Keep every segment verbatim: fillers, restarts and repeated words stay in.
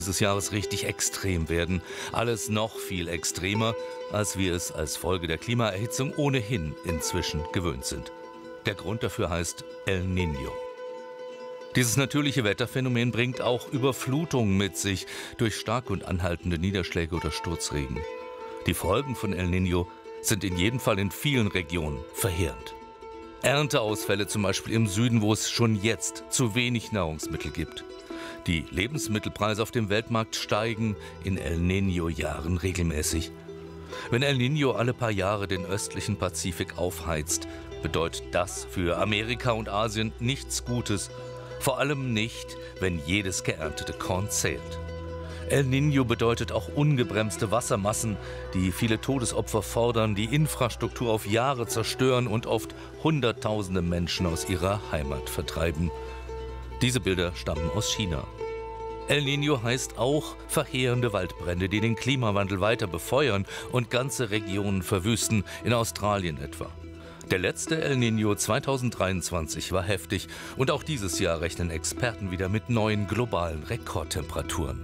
Dieses Jahres richtig extrem werden. Alles noch viel extremer, als wir es als Folge der Klimaerhitzung ohnehin inzwischen gewöhnt sind. Der Grund dafür heißt El Niño. Dieses natürliche Wetterphänomen bringt auch Überflutungen mit sich durch starke und anhaltende Niederschläge oder Sturzregen. Die Folgen von El Niño sind in jedem Fall in vielen Regionen verheerend. Ernteausfälle zum Beispiel im Süden, wo es schon jetzt zu wenig Nahrungsmittel gibt. Die Lebensmittelpreise auf dem Weltmarkt steigen in El Niño-Jahren regelmäßig. Wenn El Niño alle paar Jahre den östlichen Pazifik aufheizt, bedeutet das für Amerika und Asien nichts Gutes. Vor allem nicht, wenn jedes geerntete Korn zählt. El Niño bedeutet auch ungebremste Wassermassen, die viele Todesopfer fordern, die Infrastruktur auf Jahre zerstören und oft Hunderttausende Menschen aus ihrer Heimat vertreiben. Diese Bilder stammen aus China. El Niño heißt auch verheerende Waldbrände, die den Klimawandel weiter befeuern und ganze Regionen verwüsten, in Australien etwa. Der letzte El Niño zweitausenddreiundzwanzig war heftig und auch dieses Jahr rechnen Experten wieder mit neuen globalen Rekordtemperaturen.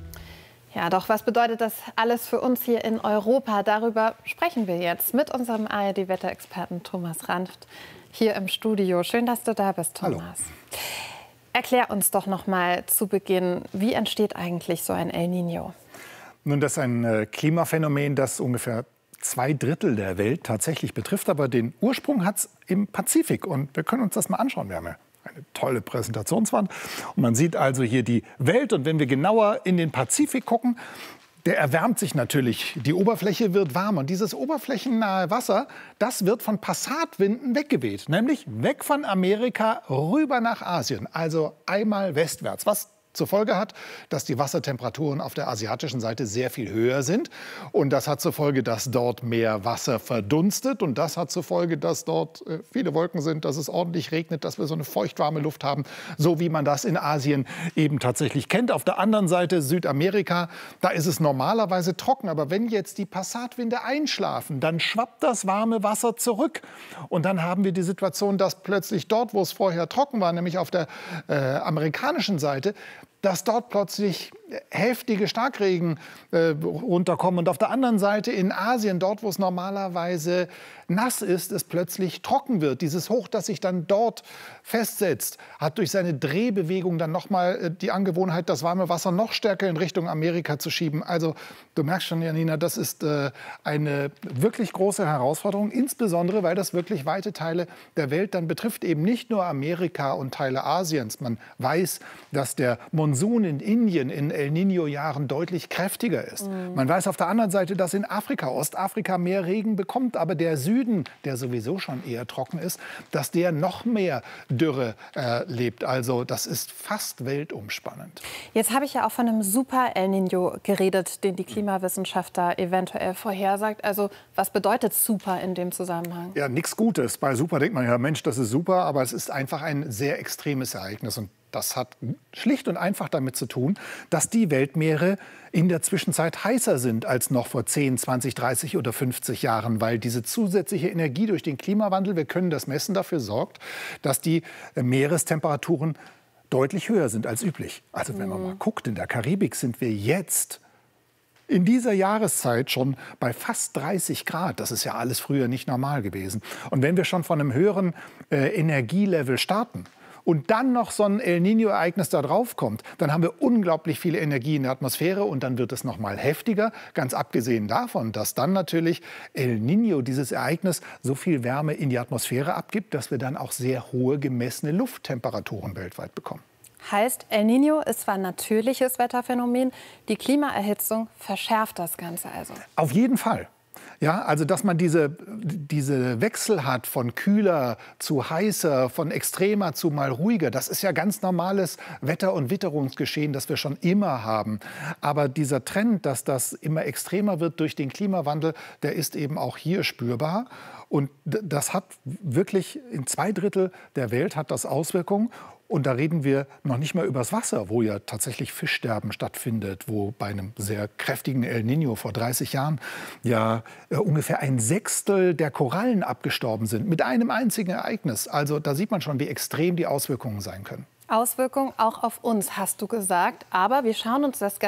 Ja, doch was bedeutet das alles für uns hier in Europa? Darüber sprechen wir jetzt mit unserem A R D-Wetterexperten Thomas Ranft hier im Studio. Schön, dass du da bist, Thomas. Hallo. Erklär uns doch noch mal zu Beginn, wie entsteht eigentlich so ein El Niño? Nun, das ist ein Klimaphänomen, das ungefähr zwei Drittel der Welt tatsächlich betrifft. Aber den Ursprung hat es im Pazifik. Und wir können uns das mal anschauen. Wir haben ja eine tolle Präsentationswand. Und man sieht also hier die Welt. Und wenn wir genauer in den Pazifik gucken, der erwärmt sich natürlich. Die Oberfläche wird warm. Und dieses oberflächennahe Wasser, das wird von Passatwinden weggeweht. Nämlich weg von Amerika rüber nach Asien. Also einmal westwärts. Was zur Folge hat, dass die Wassertemperaturen auf der asiatischen Seite sehr viel höher sind. Und das hat zur Folge, dass dort mehr Wasser verdunstet. Und das hat zur Folge, dass dort äh, viele Wolken sind, dass es ordentlich regnet, dass wir so eine feuchtwarme Luft haben, so wie man das in Asien eben tatsächlich kennt. Auf der anderen Seite Südamerika, da ist es normalerweise trocken. Aber wenn jetzt die Passatwinde einschlafen, dann schwappt das warme Wasser zurück. Und dann haben wir die Situation, dass plötzlich dort, wo es vorher trocken war, nämlich auf der äh, amerikanischen Seite, dass dort plötzlich heftige Starkregen äh, runterkommen. Und auf der anderen Seite in Asien, dort, wo es normalerweise nass ist, es plötzlich trocken wird. Dieses Hoch, das sich dann dort festsetzt, hat durch seine Drehbewegung dann nochmal äh, die Angewohnheit, das warme Wasser noch stärker in Richtung Amerika zu schieben. Also du merkst schon, Janina, das ist äh, eine wirklich große Herausforderung, insbesondere, weil das wirklich weite Teile der Welt dann betrifft, eben nicht nur Amerika und Teile Asiens. Man weiß, dass der Monsun in Indien in El Niño-Jahren deutlich kräftiger ist. Mhm. Man weiß auf der anderen Seite, dass in Afrika, Ostafrika mehr Regen bekommt, aber der Süden, der sowieso schon eher trocken ist, dass der noch mehr Dürre erlebt. Also das ist fast weltumspannend. Jetzt habe ich ja auch von einem Super El Niño geredet, den die Klimawissenschaftler eventuell vorhersagt. Also was bedeutet Super in dem Zusammenhang? Ja, nichts Gutes. Bei Super denkt man ja, Mensch, das ist super, aber es ist einfach ein sehr extremes Ereignis. Und das hat schlicht und einfach damit zu tun, dass die Weltmeere in der Zwischenzeit heißer sind als noch vor zehn, zwanzig, dreißig oder fünfzig Jahren, weil diese zusätzliche Energie durch den Klimawandel, wir können das messen, dafür sorgt, dass die Meerestemperaturen deutlich höher sind als üblich. Also wenn man mal guckt, in der Karibik sind wir jetzt in dieser Jahreszeit schon bei fast dreißig Grad. Das ist ja alles früher nicht normal gewesen. Und wenn wir schon von einem höheren äh, Energielevel starten, und dann noch so ein El Niño-Ereignis da drauf kommt, dann haben wir unglaublich viel Energie in der Atmosphäre und dann wird es noch mal heftiger. Ganz abgesehen davon, dass dann natürlich El Niño, dieses Ereignis, so viel Wärme in die Atmosphäre abgibt, dass wir dann auch sehr hohe gemessene Lufttemperaturen weltweit bekommen. Heißt, El Niño ist zwar ein natürliches Wetterphänomen, die Klimaerhitzung verschärft das Ganze also? Auf jeden Fall. Ja, also dass man diese, diese Wechsel hat von kühler zu heißer, von extremer zu mal ruhiger, das ist ja ganz normales Wetter- und Witterungsgeschehen, das wir schon immer haben. Aber dieser Trend, dass das immer extremer wird durch den Klimawandel, der ist eben auch hier spürbar. Und das hat wirklich in zwei Drittel der Welt hat das Auswirkungen. Und da reden wir noch nicht mal übers Wasser, wo ja tatsächlich Fischsterben stattfindet, wo bei einem sehr kräftigen El Niño vor dreißig Jahren ja äh, ungefähr ein Sechstel der Korallen abgestorben sind, mit einem einzigen Ereignis. Also da sieht man schon, wie extrem die Auswirkungen sein können. Auswirkungen auch auf uns, hast du gesagt. Aber wir schauen uns das